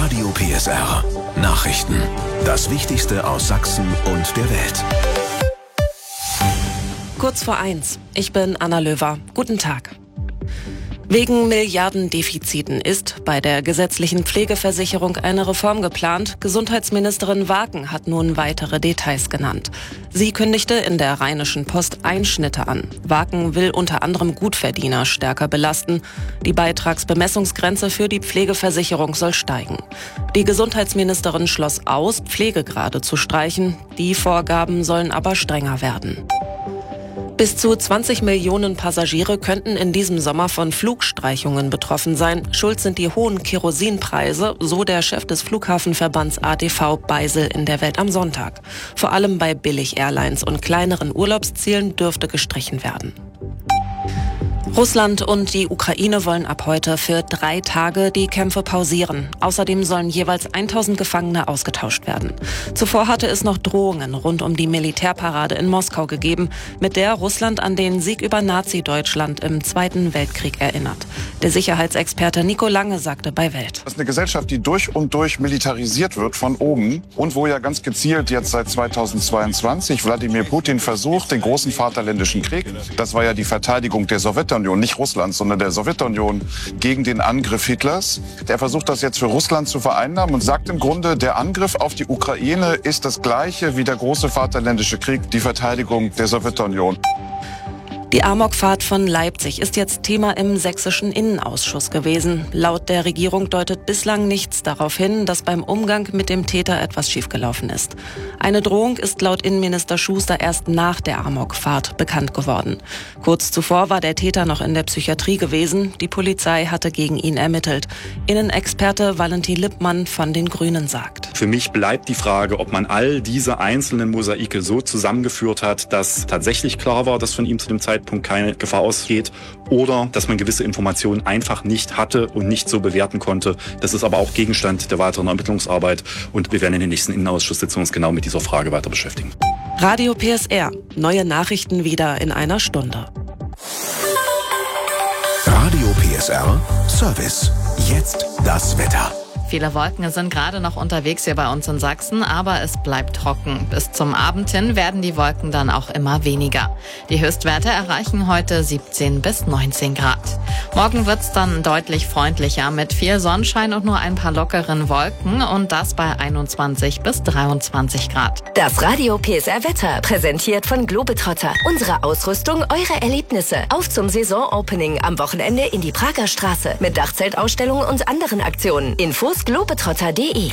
Radio PSR. Nachrichten. Das Wichtigste aus Sachsen und der Welt. Kurz vor 1. Ich bin Anna Löwer. Guten Tag. Wegen Milliardendefiziten ist bei der gesetzlichen Pflegeversicherung eine Reform geplant. Gesundheitsministerin Waken hat nun weitere Details genannt. Sie kündigte in der Rheinischen Post Einschnitte an. Waken will unter anderem Gutverdiener stärker belasten. Die Beitragsbemessungsgrenze für die Pflegeversicherung soll steigen. Die Gesundheitsministerin schloss aus, Pflegegrade zu streichen. Die Vorgaben sollen aber strenger werden. Bis zu 20 Millionen Passagiere könnten in diesem Sommer von Flugstreichungen betroffen sein. Schuld sind die hohen Kerosinpreise, so der Chef des Flughafenverbands ADV Beisel in der Welt am Sonntag. Vor allem bei Billig-Airlines und kleineren Urlaubszielen dürfte gestrichen werden. Russland und die Ukraine wollen ab heute für 3 Tage die Kämpfe pausieren. Außerdem sollen jeweils 1000 Gefangene ausgetauscht werden. Zuvor hatte es noch Drohungen rund um die Militärparade in Moskau gegeben, mit der Russland an den Sieg über Nazi-Deutschland im Zweiten Weltkrieg erinnert. Der Sicherheitsexperte Nico Lange sagte bei Welt: Das ist eine Gesellschaft, die durch und durch militarisiert wird von oben und wo ja ganz gezielt jetzt seit 2022 Wladimir Putin versucht, den großen Vaterländischen Krieg, das war ja die Verteidigung der Sowjetunion, nicht Russlands, sondern der Sowjetunion gegen den Angriff Hitlers. Der versucht das jetzt für Russland zu vereinnahmen und sagt im Grunde, der Angriff auf die Ukraine ist das gleiche wie der große Vaterländische Krieg, die Verteidigung der Sowjetunion. Die Amokfahrt von Leipzig ist jetzt Thema im sächsischen Innenausschuss gewesen. Laut der Regierung deutet bislang nichts darauf hin, dass beim Umgang mit dem Täter etwas schiefgelaufen ist. Eine Drohung ist laut Innenminister Schuster erst nach der Amokfahrt bekannt geworden. Kurz zuvor war der Täter noch in der Psychiatrie gewesen. Die Polizei hatte gegen ihn ermittelt. Innenexperte Valentin Lippmann von den Grünen sagt: Für mich bleibt die Frage, ob man all diese einzelnen Mosaike so zusammengeführt hat, dass tatsächlich klar war, dass von ihm zu dem Zeitpunkt keine Gefahr ausgeht, oder dass man gewisse Informationen einfach nicht hatte und nicht so bewerten konnte. Das ist aber auch Gegenstand der weiteren Ermittlungsarbeit und wir werden in den nächsten Innenausschusssitzungen uns genau mit dieser Frage weiter beschäftigen. Radio PSR. Neue Nachrichten wieder in einer Stunde. Radio PSR Service. Jetzt das Wetter. Viele Wolken sind gerade noch unterwegs hier bei uns in Sachsen, aber es bleibt trocken. Bis zum Abend hin werden die Wolken dann auch immer weniger. Die Höchstwerte erreichen heute 17 bis 19 Grad. Morgen wird's dann deutlich freundlicher mit viel Sonnenschein und nur ein paar lockeren Wolken und das bei 21 bis 23 Grad. Das Radio PSR Wetter, präsentiert von Globetrotter. Unsere Ausrüstung, eure Erlebnisse. Auf zum Saisonopening am Wochenende in die Prager Straße mit Dachzeltausstellung und anderen Aktionen. Infos globetrotter.de.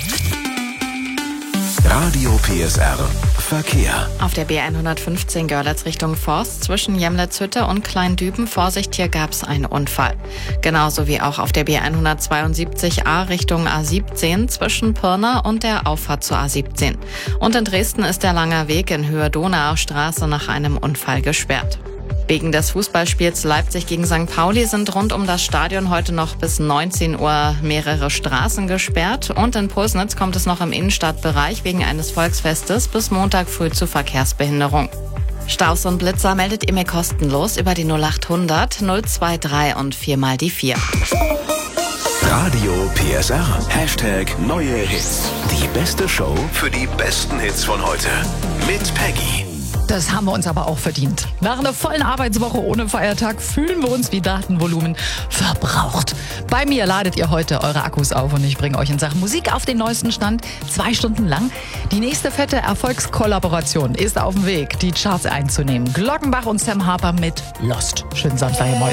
Radio PSR Verkehr. Auf der B115 Görlitz Richtung Forst zwischen Jemlitzhütte und Kleindüben, Vorsicht, hier gab's einen Unfall. Genauso wie auch auf der B172A Richtung A17 zwischen Pirna und der Auffahrt zur A17. Und in Dresden ist der Langer Weg in Höhe Donauer Straße nach einem Unfall gesperrt. Wegen des Fußballspiels Leipzig gegen St. Pauli sind rund um das Stadion heute noch bis 19 Uhr mehrere Straßen gesperrt. Und in Pulsnitz kommt es noch im Innenstadtbereich wegen eines Volksfestes bis Montag früh zu Verkehrsbehinderung. Staus und Blitzer meldet ihr mir kostenlos über die 0800 023 und 4 mal die 4. Radio PSR. Hashtag neue Hits. Die beste Show für die besten Hits von heute. Mit Peggy. Das haben wir uns aber auch verdient. Nach einer vollen Arbeitswoche ohne Feiertag fühlen wir uns wie Datenvolumen verbraucht. Bei mir ladet ihr heute eure Akkus auf und ich bringe euch in Sachen Musik auf den neuesten Stand. 2 Stunden lang. Die nächste fette Erfolgskollaboration ist auf dem Weg, die Charts einzunehmen. Glockenbach und Sam Harper mit Lost. Schönen Samstag, ihr Mäuse.